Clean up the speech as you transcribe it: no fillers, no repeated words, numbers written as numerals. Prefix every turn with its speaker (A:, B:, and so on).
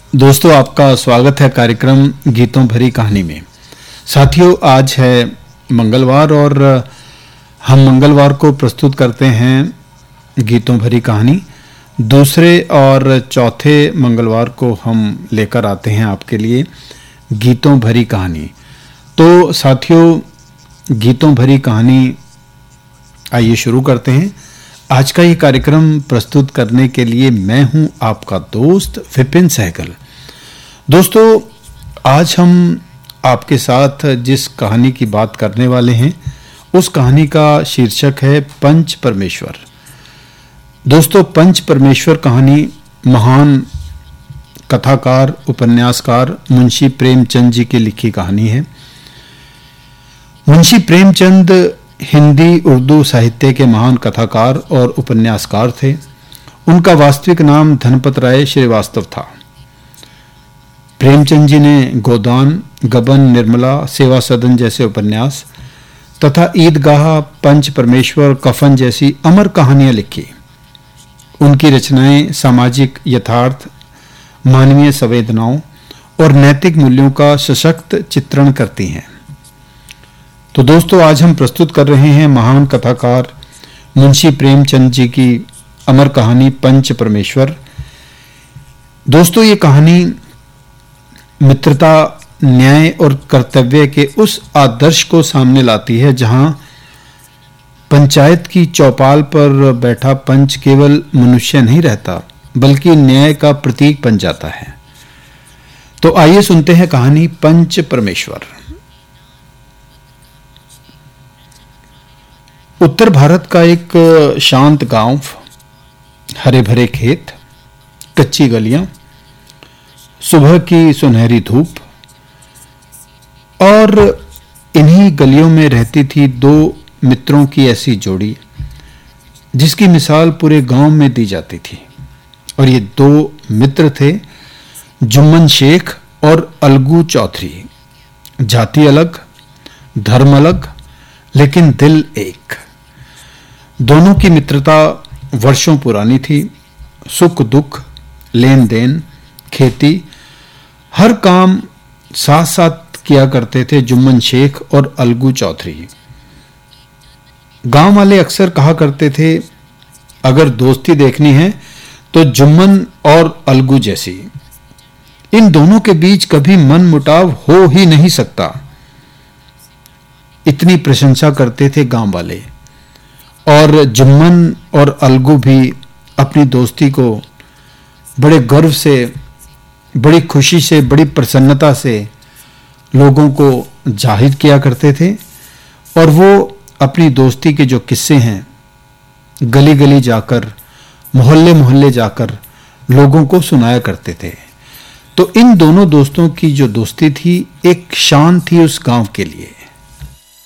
A: दोस्तों, आपका स्वागत है कार्यक्रम गीतों भरी कहानी में। साथियों, आज है मंगलवार और हम मंगलवार को प्रस्तुत करते हैं गीतों भरी कहानी। दूसरे और चौथे मंगलवार को हम लेकर आते हैं आपके लिए गीतों भरी कहानी। तो साथियों, गीतों भरी कहानी आइए शुरू करते हैं। आज का ये कार्यक्रम प्रस्तुत करने के लिए मैं हूं आपका दोस्त विपिन सहगल। दोस्तों, आज हम आपके साथ जिस कहानी की बात करने वाले हैं उस कहानी का शीर्षक है पंच परमेश्वर। दोस्तों, पंच परमेश्वर कहानी महान कथाकार उपन्यासकार मुंशी प्रेमचंद जी की लिखी कहानी है। मुंशी प्रेमचंद हिंदी उर्दू साहित्य के महान कथाकार और उपन्यासकार थे। उनका वास्तविक नाम धनपत राय श्रीवास्तव था। प्रेमचंद जी ने गोदान, गबन, निर्मला, सेवा सदन जैसे उपन्यास तथा ईदगाह, पंच परमेश्वर, कफन जैसी अमर कहानियां लिखी। उनकी रचनाएं सामाजिक यथार्थ, मानवीय संवेदनाओं और नैतिक मूल्यों का सशक्त चित्रण करती हैं। तो दोस्तों, आज हम प्रस्तुत कर रहे हैं महान कथाकार मुंशी प्रेमचंद जी की अमर कहानी पंच परमेश्वर। दोस्तों, ये कहानी मित्रता, न्याय और कर्तव्य के उस आदर्श को सामने लाती है जहां पंचायत की चौपाल पर बैठा पंच केवल मनुष्य नहीं रहता बल्कि न्याय का प्रतीक बन जाता है। तो आइए सुनते हैं कहानी पंच परमेश्वर। उत्तर भारत का एक शांत गांव, हरे भरे खेत, कच्ची गलियां, सुबह की सुनहरी धूप, और इन्हीं गलियों में रहती थी दो मित्रों की ऐसी जोड़ी जिसकी मिसाल पूरे गांव में दी जाती थी। और ये दो मित्र थे जुम्मन शेख और अलगू चौधरी। जाति अलग, धर्म अलग, लेकिन दिल एक। दोनों की मित्रता वर्षों पुरानी थी। सुख दुख, लेन देन, खेती, हर काम साथ साथ किया करते थे जुम्मन शेख और अलगू चौधरी। गांव वाले अक्सर कहा करते थे, अगर दोस्ती देखनी है तो जुम्मन और अलगू जैसी। इन दोनों के बीच कभी मन मुटाव हो ही नहीं सकता। इतनी प्रशंसा करते थे गांव वाले। और जुम्मन और अलगू भी अपनी दोस्ती को बड़े गर्व से, बड़ी खुशी से, बड़ी प्रसन्नता से लोगों को जाहिर किया करते थे। और वो अपनी दोस्ती के जो किस्से हैं गली गली जाकर, मोहल्ले मोहल्ले जाकर लोगों को सुनाया करते थे। तो इन दोनों दोस्तों की जो दोस्ती थी एक शान थी उस गांव के लिए।